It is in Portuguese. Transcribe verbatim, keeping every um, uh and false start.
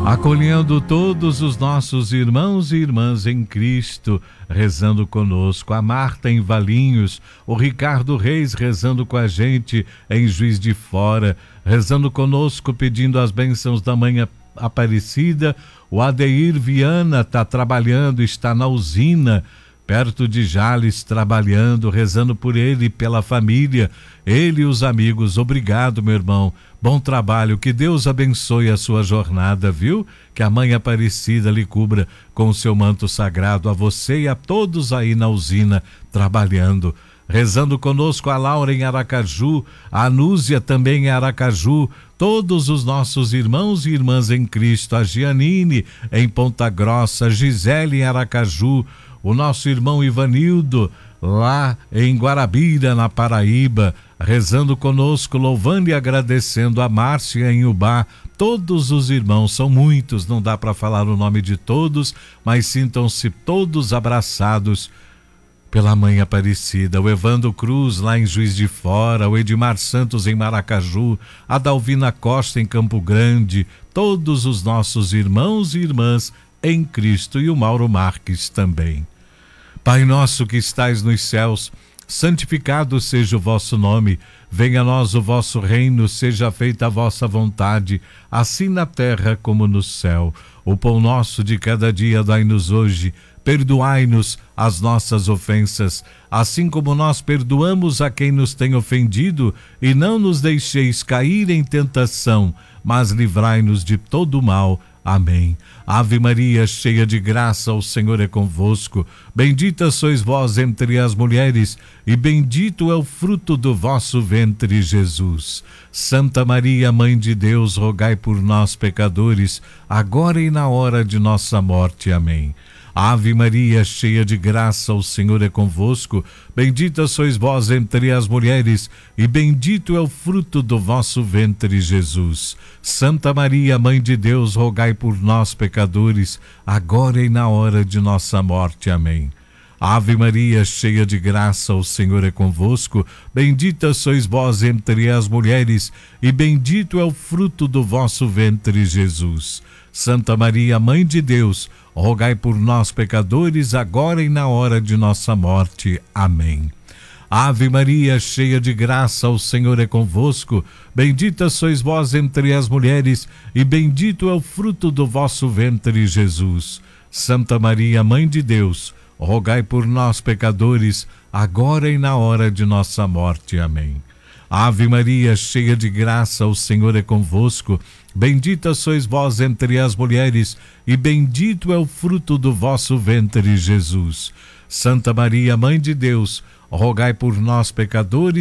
Acolhendo todos os nossos irmãos e irmãs em Cristo, rezando conosco, a Marta em Valinhos, o Ricardo Reis rezando com a gente em Juiz de Fora, rezando conosco, pedindo as bênçãos da Mãe Aparecida. O Adeir Viana está trabalhando, está na usina, perto de Jales, trabalhando, rezando por ele e pela família, ele e os amigos. Obrigado, meu irmão. Bom trabalho, que Deus abençoe a sua jornada, viu? Que a Mãe Aparecida lhe cubra com o seu manto sagrado, a você e a todos aí na usina trabalhando. Rezando conosco a Laura em Aracaju, a Anúzia também em Aracaju, todos os nossos irmãos e irmãs em Cristo, a Gianine em Ponta Grossa, Gisele em Aracaju, o nosso irmão Ivanildo lá em Guarabira, na Paraíba, rezando conosco, louvando e agradecendo a Márcia em Ubá. Todos os irmãos, são muitos, não dá para falar o nome de todos, mas sintam-se todos abraçados pela Mãe Aparecida. O Evandro Cruz lá em Juiz de Fora, o Edmar Santos em Maracaju, a Dalvina Costa em Campo Grande, todos os nossos irmãos e irmãs em Cristo, e o Mauro Marques também. Pai nosso que estais nos céus, santificado seja o vosso nome, venha a nós o vosso reino, seja feita a vossa vontade, assim na terra como no céu. O pão nosso de cada dia dai-nos hoje, perdoai-nos as nossas ofensas, assim como nós perdoamos a quem nos tem ofendido, e não nos deixeis cair em tentação, mas livrai-nos de todo o mal. Amém. Ave Maria, cheia de graça, o Senhor é convosco. Bendita sois vós entre as mulheres, e bendito é o fruto do vosso ventre, Jesus. Santa Maria, Mãe de Deus, rogai por nós, pecadores, agora e na hora de nossa morte. Amém. Ave Maria, cheia de graça, o Senhor é convosco. Bendita sois vós entre as mulheres, e bendito é o fruto do vosso ventre, Jesus. Santa Maria, Mãe de Deus, rogai por nós, pecadores, agora e na hora de nossa morte. Amém. Ave Maria, cheia de graça, o Senhor é convosco. Bendita sois vós entre as mulheres, e bendito é o fruto do vosso ventre, Jesus. Santa Maria, Mãe de Deus, rogai por nós, pecadores, agora e na hora de nossa morte. Amém. Ave Maria, cheia de graça, o Senhor é convosco. Bendita sois vós entre as mulheres, e bendito é o fruto do vosso ventre, Jesus. Santa Maria, Mãe de Deus, rogai por nós, pecadores, agora e na hora de nossa morte. Amém. Ave Maria, cheia de graça, o Senhor é convosco. Bendita sois vós entre as mulheres, e bendito é o fruto do vosso ventre, Jesus. Santa Maria, Mãe de Deus, rogai por nós, pecadores,